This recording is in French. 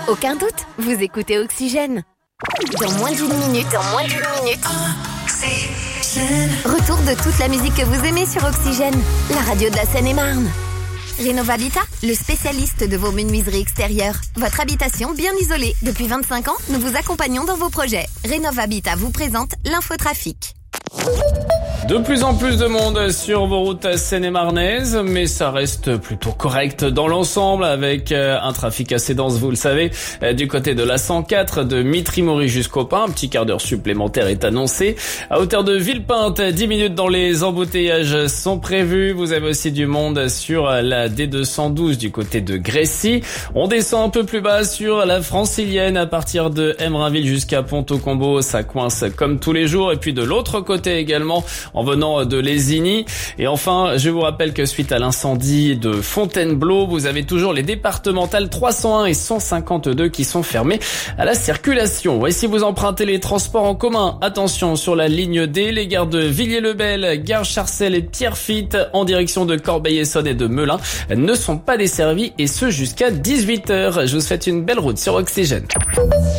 Aucun doute, vous écoutez Oxygène. Dans moins d'une minute, retour de toute la musique que vous aimez sur Oxygène, la radio de la Seine-et-Marne. Rénov'Habitat, le spécialiste de vos menuiseries extérieures. Votre habitation bien isolée. Depuis 25 ans, nous vous accompagnons dans vos projets. Rénov'Habitat vous présente l'infotrafic. De plus en plus de monde sur vos routes seine-et-marnaises, mais ça reste plutôt correct dans l'ensemble avec un trafic assez dense, vous le savez, du côté de la 104 de Mitry-Mory jusqu'au Pin. Un petit quart d'heure supplémentaire est annoncé. À hauteur de Villepinte, 10 minutes dans les embouteillages sont prévus. Vous avez aussi du monde sur la D212 du côté de Grécy. On descend un peu plus bas sur la Francilienne à partir de Emerainville jusqu'à Pont-au-Combo. Ça coince comme tous les jours. Et puis de l'autre côté également, en venant de Lézigny. Et enfin, je vous rappelle que suite à l'incendie de Fontainebleau, vous avez toujours les départementales 301 et 152 qui sont fermées à la circulation. Et si vous empruntez les transports en commun, attention sur la ligne D, les gares de Villiers-le-Bel, Gare Charcel et Pierrefitte en direction de Corbeil-Essonnes et de Melun ne sont pas desservies et ce jusqu'à 18h. Je vous souhaite une belle route sur Oxygène.